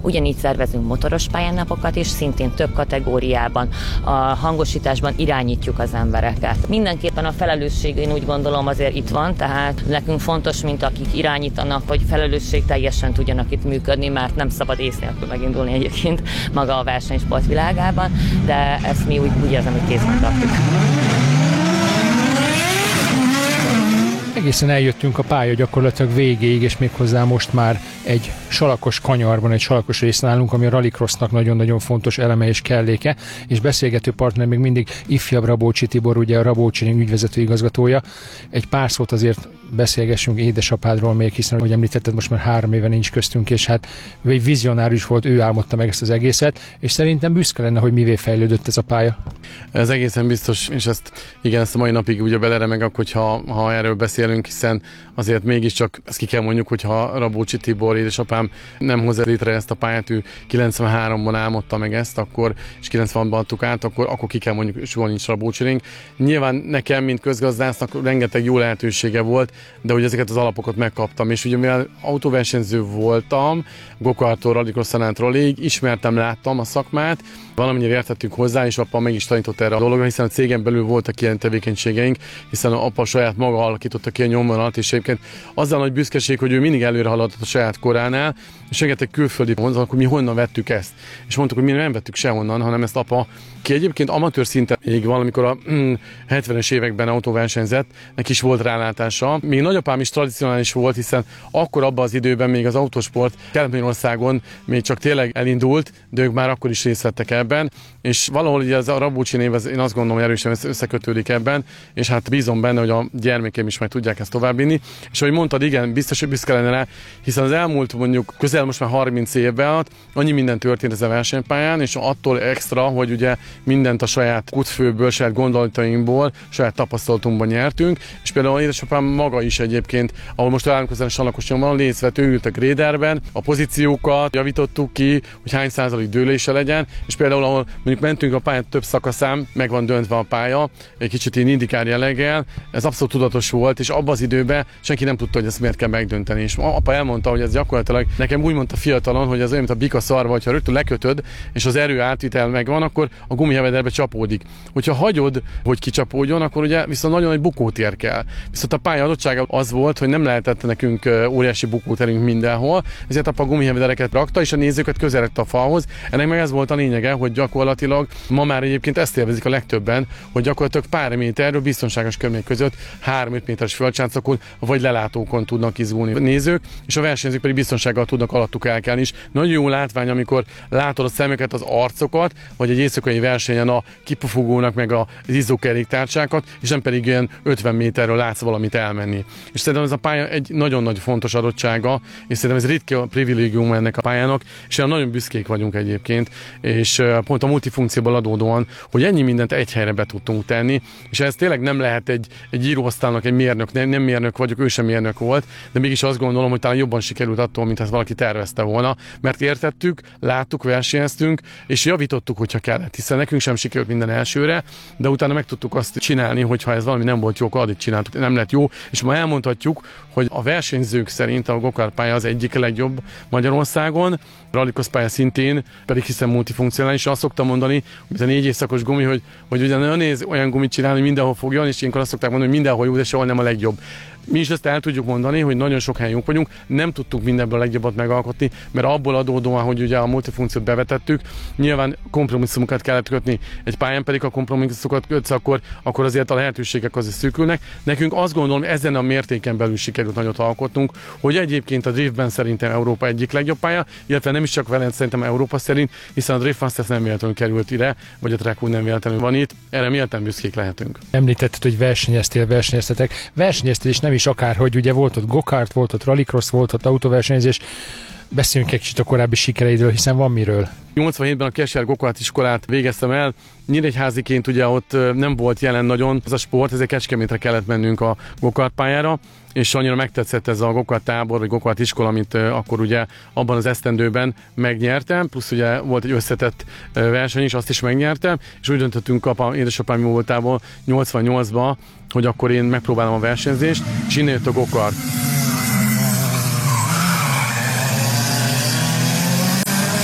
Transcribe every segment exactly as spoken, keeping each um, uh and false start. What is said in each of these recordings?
Ugyanígy szervezünk motoros pályánapokat, és szintén több kategóriában, a hangosításban irányítjuk az embereket. Mindenképpen a felelősség, én úgy gondolom, azért itt van, tehát nekünk fontos, mint akik irányítanak, hogy felelősség teljesen tudjanak itt működni, mert nem szabad ész nélkül megindulni egyébként maga a versenysport világában, de ezt mi úgy, úgy érzem, hogy kézben tartjuk. Egészen eljöttünk a pálya gyakorlatilag végéig, és méghozzá most már egy salakos kanyarban, egy salakos részen állunk, ami a rallycrossnak nagyon-nagyon fontos eleme és kelléke, és beszélgető partner még mindig ifjabb Rabócsi Tibor, ugye a Rabócsi ügyvezető igazgatója. Egy pár szót azért beszélgessünk édesapádról még, hiszen, ahogy említetted, most már három éve nincs köztünk, és hát ő egy vizionárius volt, ő álmodta meg ezt az egészet, és szerintem büszke lenne, hogy mivé fejlődött ez a pálya. Ez egészen biztos, és ezt igen, ezt a mai napig ugye beleremegek, hogyha ha erről beszélünk, hiszen azért mégiscsak ezt ki kell mondjuk, hogyha Rabócsi Tibor édesapám nem hozza létre ezt a pályát, ő kilencvenháromban álmodta meg ezt, akkor, és kilencvenhatban adtuk át, akkor, akkor ki kell mondjuk, soha nincs Rabócsi Ring. Nyilván nekem, mint közgazdásznak rengeteg jó lehetősége volt, de hogy ezeket az alapokat megkaptam, és ugye mivel autóversenyző voltam, go-karttól, rallycrosszon át rallyig, ismertem, láttam a szakmát, valamennyire értettünk hozzá, és apa meg is tanított erre a dologra, hiszen a cégen belül voltak ilyen tevékenységeink, hiszen a apa saját maga alakította ki a nyomvonalat, és egyébként azzal nagy büszkeség, hogy ő mindig előre haladott a saját koránál, és rengeteg külföldi mondtak, hogy mi honnan vettük ezt. És mondtuk, hogy mi nem vettük sehonnan, hanem ezt apa, ki egyébként amatőr szinten még valamikor a mm, hetvenes években autóversenyzett, neki is volt rálátása. Még nagyapám is tradicionális volt, hiszen akkor abban az időben még az autósport Kelet-Magyarországon még csak tényleg elindult, de ők már akkor is részt vettek ebben, és valahol ugye az a Rabócsi név, ez, én azt gondolom, hogy erősen összekötődik ebben, és hát bízom benne, hogy a gyermekeim is meg tudják ezt továbbvinni. És ahogy mondtad, igen, biztos, hogy büszke lenne rá, hiszen az elmúlt mondjuk közel most már harminc évben annyi minden történt ez a versenypályán, és attól extra, hogy ugye mindent a saját kutfőből, saját gondolatainkból, saját tapasztalatunkban nyertünk, és például édesapám maga is egyébként, ahol most találunk ezen a salakos nyomban, részt ült a gréderben, a pozíciókat javítottuk ki, hogy hány százalék dőlése legyen, és például ahol mondjuk mentünk a pályán több szakaszán, meg van döntve a pálya, egy kicsit ilyen indikár jelleggel, ez abszolút tudatos volt, és abban az időben senki nem tudta, hogy ezt miért kell megdönteni. És apa elmondta, hogy ez gyakorlatilag nekem úgy mondta fiatalon, hogy ez olyan, mint a bika szarva, hogyha rögtön lekötöd, és az erő átvitel megvan, akkor a gumihevederbe csapódik. Hogyha hagyod, hogy kicsapódjon, akkor ugye viszont nagyon nagy bukótér kell. Viszont a pálya adottsága az volt, hogy nem lehetett nekünk óriási bukóterünk mindenhol, ezért apa a gumihevedereket rakta, és a nézőket közelítette a falhoz. Ennek meg ez volt a lényege, hogy gyakorlatilag ma már egyébként ezt élvezik a legtöbben, hogy gyakorlatilag pár méterről biztonságos körülmények között három-öt méteres földcsáncokon vagy lelátókon tudnak izgulni a nézők, és a versenyzők pedig biztonsággal tudnak alattuk elkelni is. Nagyon jó látvány, amikor látod a szemeket, az arcokat, vagy egy éjszakai versenyen a kipufogónak meg az izzókeréktárcsákat, és nem pedig ilyen ötven méterről látsz valamit elmenni. És szerintem ez a pálya egy nagyon nagy fontos adottsága, és szerintem ez ritka privilégium ennek a pályának, és nagyon büszkék vagyunk egyébként, és pont a multifunkcióból adódóan, hogy ennyi mindent egy helyre be tudtunk tenni, és ez tényleg nem lehet egy, egy íróasztalnak, egy mérnök, nem, nem mérnök vagyok, ő sem mérnök volt, de mégis azt gondolom, hogy talán jobban sikerült attól, mint ezt valaki tervezte volna, mert értettük, láttuk, versenyeztünk, és javítottuk, hogyha kellett, hiszen nekünk sem sikerült minden elsőre, de utána meg tudtuk azt csinálni, hogyha ez valami nem volt jó, akkor addig csináltuk, nem lett jó, és ma elmondhatjuk, hogy a versenyzők szerint a go-kart pálya az egyik legjobb Magyarországon, rallycross pálya szintén, pedig hiszen multifunkcionális, és azt szoktam mondani, hogy a négy évszakos gumi, hogy, hogy ugye ne néz olyan gumit csinálni, hogy mindenhol fogjon, és ilyenkor azt szokták mondani, hogy mindenhol jó, de sehol nem a legjobb. Mi is ezt el tudjuk mondani, hogy nagyon sok helyen jók vagyunk, nem tudtuk mindenből a legjobbat megalkotni, mert abból adódóan, hogy ugye a multifunkciót bevetettük, nyilván kompromisszumokat kellett kötni. Egy pályán pedig a kompromisszumokat kötsz, akkor, akkor azért a lehetőségek azért szűkülnek. Nekünk azt gondolom, ezen a mértéken belül sikerült nagyot alkotnunk, hogy egyébként a driftben szerintem Európa egyik legjobb pálya, illetve nem is csak Velence, szerintem Európa szerint, hiszen a Drift Masters nem véletlenül került ide, vagy a Track nem véletlenül van itt, erre méltán büszkék lehetünk. Említetted, hogy versenyeztél, versenyeztetek. Versenyeztél és nem is akár, hogy ugye volt ott go-kart, volt ott rallycross, volt ott autóversenyzés. Beszéljünk egy kicsit a korábbi sikereidről, hiszen van miről. nyolcvanhétben a Kesser go-kart iskolát végeztem el. Nyíregyháziként ugye ott nem volt jelen nagyon az a sport, ezért Kecskemétre kellett mennünk a go-kart pályára, és annyira megtetszett ez a go-kart tábor, vagy go-kart iskola, amit akkor ugye abban az esztendőben megnyertem, plusz ugye volt egy összetett verseny is, azt is megnyertem, és úgy döntöttünk apa, édesapám voltából nyolcvannyolcban, hogy akkor én megpróbálom a versenyzést, és innen jött a go-kart.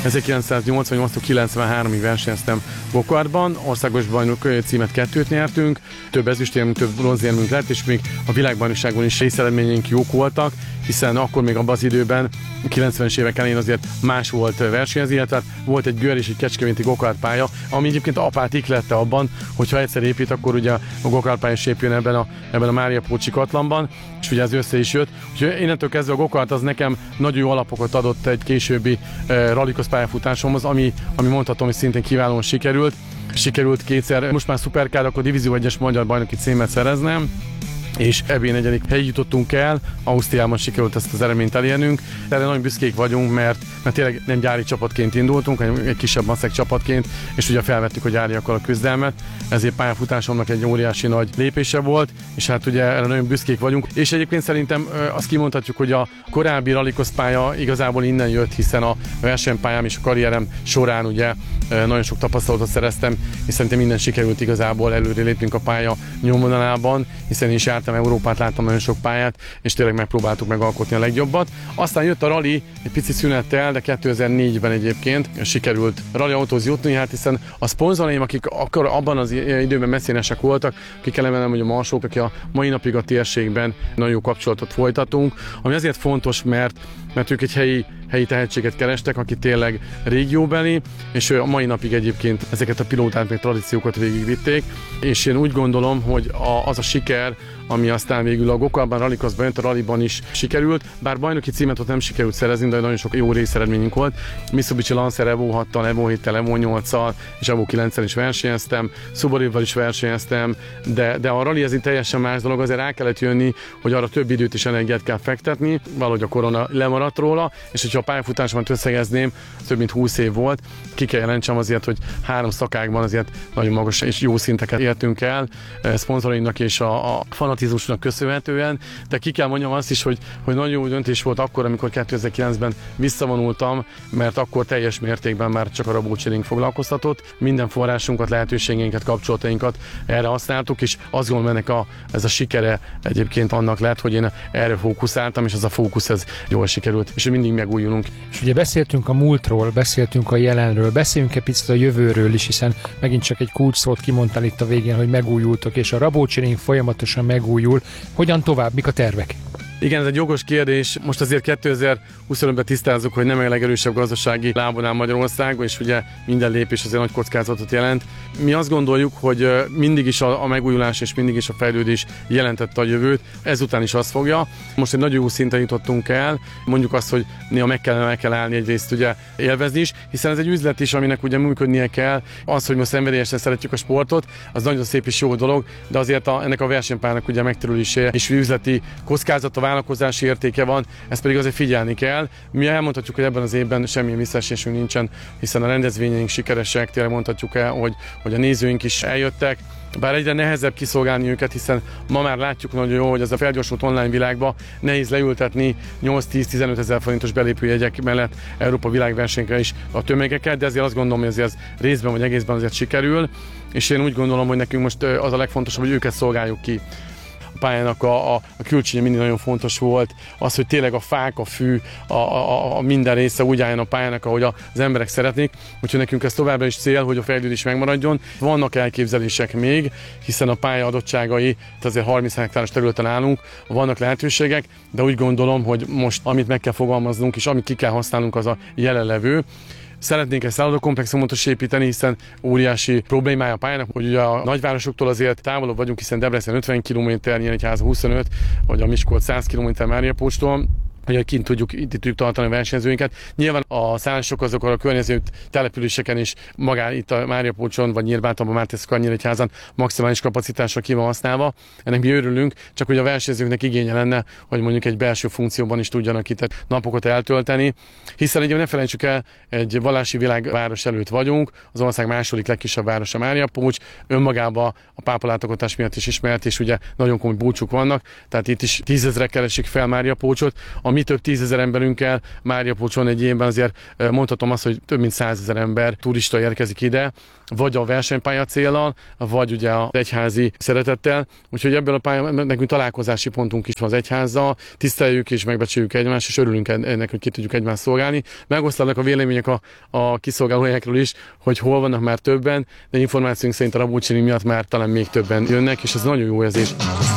ezerkilencszáznyolcvannyolctól kilencvenháromig versenyeztem gokartban, országos bajnok címet kettőt nyertünk, több ezüstérmünk, több bronzérmünk lett, és még a világbajnokságon is részeredményeink jók voltak, hiszen akkor még abban az időben, a kilencvenes évek elején azért más volt versenyezni, tehát volt egy Győr és egy kecskeméti gokartpálya, ami egyébként apát iklette abban, hogyha egyszer épít, akkor ugye a gokartpálya is épjön ebben a, ebben a Mária Pócsi katlanban, és ugye ez össze is jött. Úgyhogy innentől kezdve a gokart az nekem nagyon jó alapokat adott egy későbbi eh, rallycross pályafutásomhoz, ami, ami mondhatom, hogy szintén kiválóan sikerült. Sikerült kétszer, most már szuperkár, akkor Divízió egyes magyar bajnoki címet szereznem, és ebben negyedik helyig jutottunk el, Ausztriában sikerült ezt az eredményt elérnünk. Erre nagyon büszkék vagyunk, mert, mert tényleg nem gyári csapatként indultunk, hanem egy kisebb maszek csapatként, és ugye felvettük a gyáriakkal a küzdelmet, ezért pályafutásomnak egy óriási nagy lépése volt, és hát ugye erre nagyon büszkék vagyunk. És egyébként szerintem azt kimondhatjuk, hogy a korábbi rallycross pálya igazából innen jött, hiszen a versenypályám és a karrierem során ugye nagyon sok tapasztalatot szereztem, és szerintem minden sikerült igazából előre lépnünk a pálya nyomvonalában, hiszen is jártam Európát, láttam nagyon sok pályát, és tényleg megpróbáltuk megalkotni a legjobbat. Aztán jött a rally egy pici szünettel, de kétezer-négyben egyébként sikerült rally autóhoz jutni, hát hiszen a szponzoraim, akik akkor abban az időben messzénesek voltak, akik elemenem, hogy a Marsók, aki a mai napig a térségben nagyon jó kapcsolatot folytatunk, ami azért fontos, mert, mert ők egy helyi helyi tehetséget kerestek, aki tényleg régióbeli, és a mai napig egyébként ezeket a pilótát meg tradíciókat végigvitték, és én úgy gondolom, hogy a, az a siker, ami aztán végül a gokartban, rallycrossban jött, a rallyban is sikerült, bár bajnoki címet ott nem sikerült szerezni, de nagyon sok jó részeredményünk volt. Mitsubishi Lancer Evo hattal, Evo héttel, Evo nyolccal és Evo kilenccel is versenyeztem, Subaru-val is versenyeztem, de, de a rally ez teljesen más dolog, azért rá kellett jönni, hogy arra több időt és energiát kell fektetni, valahogy a korona lemaradt róla, és hogyha a pályafutásomat összegezném, több mint húsz év volt, ki kell jelentsem azért, hogy három szakákban azért nagyon magas és jó szinteket értünk el, szponzorainknak és a, a fanatizmusnak köszönhetően, de ki kell mondjam azt is, hogy, hogy nagyon jó döntés volt akkor, amikor kétezer-kilencben visszavonultam, mert akkor teljes mértékben már csak a Rabócsi-ring foglalkoztatott. Minden forrásunkat, lehetőségeinket, kapcsolatainkat erre használtuk, és azt gondolom, ennek a, ez a sikere egyébként annak lett, hogy én erre fókuszáltam, és az a fókusz ez jól sikerült, és mindig megújulunk. És ugye beszéltünk a múltról, beszéltünk a jelenről, beszéljünk egy picit a jövőről is, hiszen megint csak egy kulcsszót kimondtál itt a végén, hogy megújultok, és a Rabócsi-ring folyamatosan megújul. Hogyan tovább, mik a tervek? Igen, ez egy jogos kérdés. Most azért kétezer-huszonötben tisztázzuk, hogy nem a legerősebb gazdasági lábon áll Magyarország, és ugye minden lépés azért nagy kockázatot jelent. Mi azt gondoljuk, hogy mindig is a, a megújulás és mindig is a fejlődés jelentette a jövőt, ezután is azt fogja. Most egy nagyon jó szinten jutottunk el, mondjuk azt, hogy néha meg kell, meg kell állni egyrészt ugye élvezni is, hiszen ez egy üzlet is, aminek ugye működnie kell. Az, hogy most szenvedélyesen szeretjük a sportot, az nagyon szép és jó dolog, de azért a, ennek a versenypályának ugye megterülése és üzleti kockázata, vállalkozási értéke van, ezt pedig azért figyelni kell. Mi elmondhatjuk, hogy ebben az évben semmilyen visszaesésünk nincsen, hiszen a rendezvényeink sikeresek, tényleg mondhatjuk el, hogy, hogy a nézőink is eljöttek, bár egyre nehezebb kiszolgálni őket, hiszen ma már látjuk nagyon jó, hogy ez a felgyorsult online világban nehéz leültetni nyolc-tíz-tizenöt ezer forintos belépőjegyek mellett Európa világversenyre is a tömegeket, de ezért azt gondolom, hogy ez részben vagy egészben azért sikerül, és én úgy gondolom, hogy nekünk most az a legfontosabb, hogy őket szolgáljuk ki. A pályának a, a, a külcsénye mindig nagyon fontos volt, az, hogy tényleg a fák, a fű, a, a, a minden része úgy álljon a pályának, ahogy az emberek szeretnék, úgyhogy nekünk ez továbbra is cél, hogy a fejlődés megmaradjon. Vannak elképzelések még, hiszen a pálya adottságai, tehát azért harminc hektáros területen állunk, vannak lehetőségek, de úgy gondolom, hogy most amit meg kell fogalmaznunk, és amit ki kell használnunk, az a jelenlevő. Szeretnénk egy szállodókomplexumot is építeni, hiszen óriási problémája a pályának, hogy ugye a nagyvárosoktól azért távolabb vagyunk, hiszen Debrecen ötven kilométer, Nyíregyháza huszonöt, vagy a Miskolc száz kilométer Máriapócstól, hogy kint tudjuk, itt tudjuk tartani a versenyzőinket. Nyilván a szállások azok a környező településeken is, magán itt a Máriapócson vagy Nyírbátorban, Mátészkán, Nyíregyházan maximális kapacitásra ki van használva. Ennek mi örülünk, csak hogy a versenyzőknek igénye lenne, hogy mondjuk egy belső funkcióban is tudjanak itt napokat eltölteni. Hiszen ugye ne felejtsük el, egy vallási világváros előtt vagyunk, az ország második legkisebb városa Máriapócs, önmagában a pápalátogatás miatt is ismert, és ugye nagyon komoly búcsúk vannak, tehát itt is tízezrek keresik fel Máriapócsot, mi több tízezer emberünkkel Máriapócson egy évben azért mondhatom azt, hogy több mint százezer ember turista érkezik ide, vagy a versenypálya céllal, vagy ugye az egyházi szeretettel. Úgyhogy ebből a pályán nekünk találkozási pontunk is van az egyházzal, tiszteljük és megbecsüljük egymást, és örülünk ennek, hogy ki tudjuk egymást szolgálni. Megosztanak a vélemények a, a kiszolgáló helyekről is, hogy hol vannak már többen, de információink szerint a Rabócsini miatt már talán még többen jönnek, és ez nagyon jó érzés.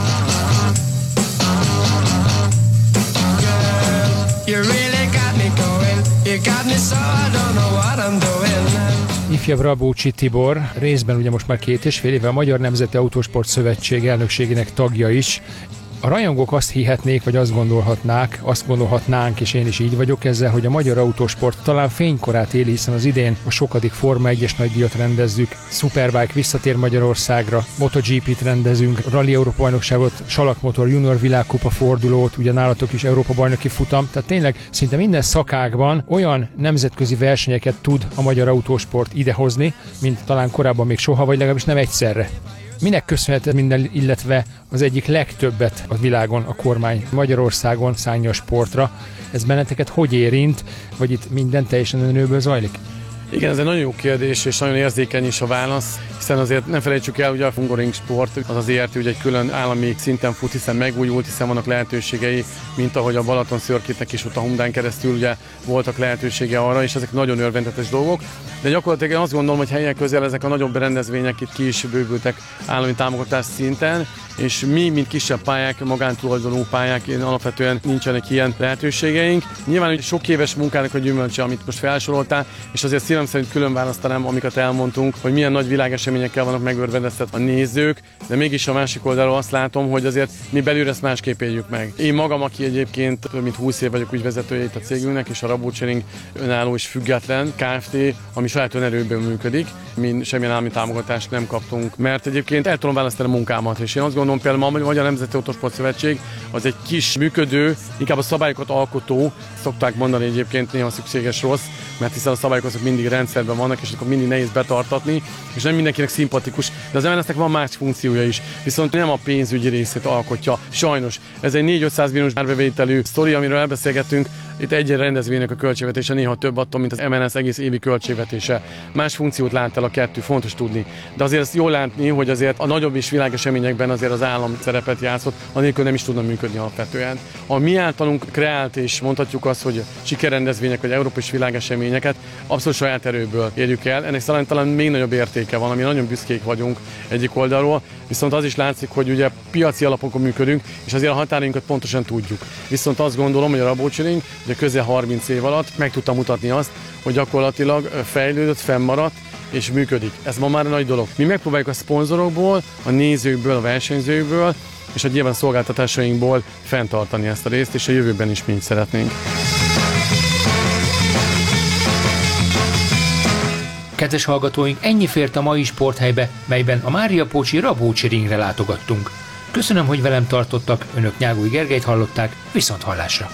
Ifjabb Rabócsi Tibor, részben ugye most már két és fél éve a Magyar Nemzeti Autósport Szövetség elnökségének tagja is. A rajongók azt hihetnék, vagy azt gondolhatnák, azt gondolhatnánk, és én is így vagyok ezzel, hogy a magyar autósport talán fénykorát éli, hiszen az idén a sokadik Forma egyes nagydíjat rendezzük, Superbike visszatér Magyarországra, MotoGP-t rendezünk, Rally Európa bajnokságot, Salakmotor Junior világkupa fordulót, ugye nálatok is Európa bajnoki futam, tehát tényleg szinte minden szakágban olyan nemzetközi versenyeket tud a magyar autósport idehozni, mint talán korábban még soha, vagy legalábbis nem egyszerre. Minek köszönhet minden, illetve az egyik legtöbbet a világon a kormány Magyarországon szánja a sportra? Ez benneteket hogy érint, vagy itt minden teljesen önőből zajlik? Igen, ez egy nagyon jó kérdés, és nagyon érzékeny is a válasz, hiszen azért nem felejtsük el, hogy a Hungaroring Sport az az é er té ugye egy külön állami szinten fut, hiszen megújult, hiszen vannak lehetőségei, mint ahogy a Balaton Circuitnek is ott a Hyundai keresztül ugye voltak lehetősége arra, és ezek nagyon örvendetes dolgok. De gyakorlatilag én azt gondolom, hogy helyen közel ezek a nagyobb rendezvények itt ki is bővültek állami támogatás szinten, és mi, mint kisebb pályák, magántulajdonú pályák, én alapvetően nincsenek ilyen lehetőségeink. Nyilván, hogy sok éves munkának a gyümölcse, amit most felsoroltál, és azért szívem szerint külön választanám, amiket elmondtunk, hogy milyen nagy világeseményekkel vannak megörvendeztetve a nézők, de mégis a másik oldalról azt látom, hogy azért mi belül ezt másképp éljük meg. Én magam, aki egyébként több mint húsz év vagyok ügyvezetője itt a cégünknek, és a Rabócsering önálló és független Kft., ami saját önerőből működik, mi semmilyen állami támogatást nem kaptunk, mert egyébként el tudom választani a munkámat, és én azt gondolom, például a Magyar Nemzeti Autósport Szövetség az egy kis működő, inkább a szabályokat alkotó, szokták mondani egyébként néha szükséges rossz, mert hiszen a szabályok azok mindig rendszerben vannak, és akkor mindig nehéz betartatni, és nem mindenkinek szimpatikus, de az em en es-nek van más funkciója is, viszont nem a pénzügyi részét alkotja. Sajnos ez egy négy-ötszáz milliós árbevételű sztori, amiről elbeszélgettünk. Itt egy rendezvénynek a költségvetése néha több attól, mint az em en es egész évi költségvetése. Más funkciót lát el a kettő, fontos tudni. De azért ezt jól látni, hogy azért a nagyobb és világeseményekben azért az állam szerepet játszott, anélkül nem is tudna működni alapvetően. A mi általunk kreált, és mondhatjuk azt, hogy sikerrendezvények vagy európai és világeseményeket abszolút saját erőből érjük el. Ennek talán, talán még nagyobb értéke van, ami nagyon büszkék vagyunk egyik oldalról, viszont az is látszik, hogy ugye piaci alapokon működünk, és azért a határainkat pontosan tudjuk. Viszont azt gondolom, hogy a Rabócsering ugye közel harminc év alatt meg tudta mutatni azt, hogy gyakorlatilag fejlődött, fennmaradt és működik. Ez ma már egy nagy dolog. Mi megpróbáljuk a szponzorokból, a nézőkből, a versenyzőkből és a nyilván szolgáltatásainkból fenntartani ezt a részt, és a jövőben is mi így szeretnénk. Kedves hallgatóink, ennyi fért a mai sporthelybe, melyben a Máriapócsi Rabócseringre látogattunk. Köszönöm, hogy velem tartottak, önök Nyágúj Gergelyt hallották, viszont hallásra!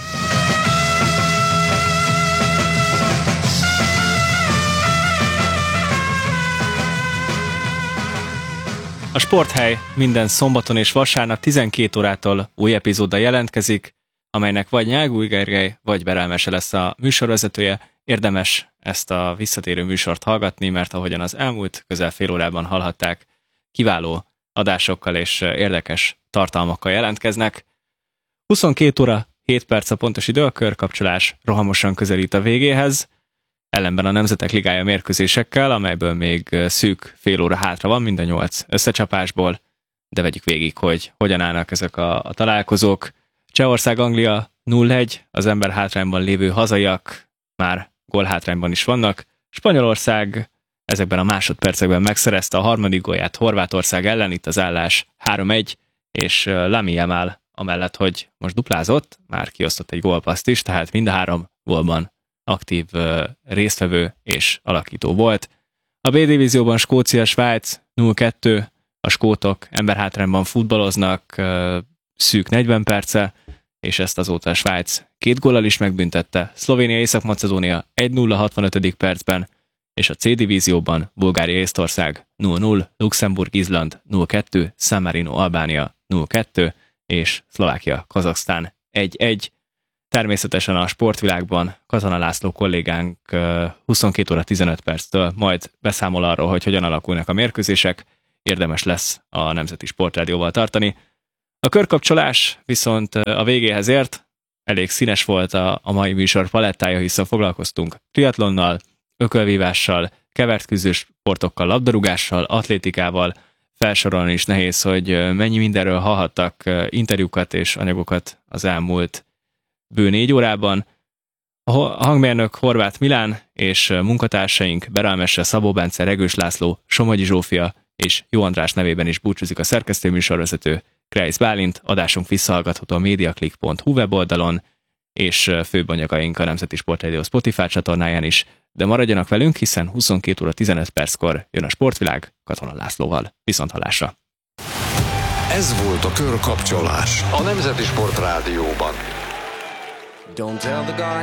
A Sporthely minden szombaton és vasárnap tizenkét órától új epizóddal jelentkezik, amelynek vagy Nyágúj Gergely, vagy Berelmese lesz a műsorvezetője. Érdemes ezt a visszatérő műsort hallgatni, mert ahogyan az elmúlt közel fél órában hallhatták, kiváló adásokkal és érdekes tartalmakkal jelentkeznek. huszonkét óra, hét perc a pontos idő, a körkapcsolás rohamosan közelít a végéhez, ellenben a Nemzetek Ligája mérkőzésekkel, amelyből még szűk fél óra hátra van, mind a nyolc összecsapásból, de vegyük végig, hogy hogyan állnak ezek a, a találkozók. Csehország-Anglia nulla egy, az ember hátrányban lévő hazaiak már gólhátrányban is vannak. Spanyolország ezekben a másodpercekben megszerezte a harmadik gólját Horvátország ellen, itt az állás három egy, és Lamine Yamal amellett, hogy most duplázott, már kiosztott egy gólpasszt is, tehát mind a három gólban aktív uh, résztvevő és alakító volt. A B-divízióban Skócia-Svájc nulla kettő, a skótok emberhátrányban futballoznak uh, szűk negyven perce, és ezt azóta a Svájc két góllal is megbüntette. Szlovénia-Észak-Macedónia egy nulla hatvanötödik percben, és a C-divízióban Bulgária-Észtország nulla nulla, Luxemburg-Izland nulla kettő, San Marino-Albánia nulla kettő, és Szlovákia-Kazaksztán egy egy. természetesen a sportvilágban Katona László kollégánk huszonkettő óra tizenöt perctől majd beszámol arról, hogy hogyan alakulnak a mérkőzések, érdemes lesz a Nemzeti Sportrádióval tartani. A körkapcsolás viszont a végéhez ért, elég színes volt a, a mai műsor palettája, hiszen foglalkoztunk triatlonnal, ökölvívással, kevert küzdős sportokkal, labdarúgással, atlétikával, felsorolni is nehéz, hogy mennyi mindenről hallhattak interjúkat és anyagokat az elmúlt bő négy órában. A hangmérnök Horváth Milán és munkatársaink Berelmese, Szabó Bence, Regős László, Somogyi Zsófia és Jó András nevében is búcsúzik a szerkesztő műsorvezető Kreisz Bálint. Adásunk visszahallgatható a mediaclick pont hu weboldalon, és főbb anyagaink a Nemzeti Sportrádió Spotify csatornáján is, de maradjanak velünk, hiszen huszonkettő óra tizenöt perckor jön a Sportvilág Katona Lászlóval. Viszonthallásra! Ez volt a Körkapcsolás a Nemzeti Sportrádióban. Don't tell the